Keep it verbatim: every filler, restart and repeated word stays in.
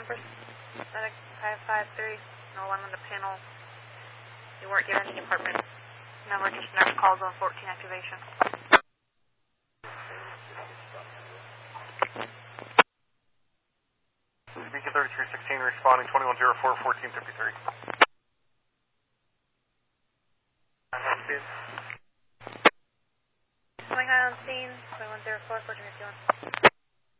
numbers? Medic five five three, no one on the panel. You weren't given any apartment number, just nurse call zone fourteen activation. Beacon thirty-three sixteen responding twenty-one oh four, fourteen fifty-three. Coming high on scene, twenty-one oh four, fourteen fifty-one.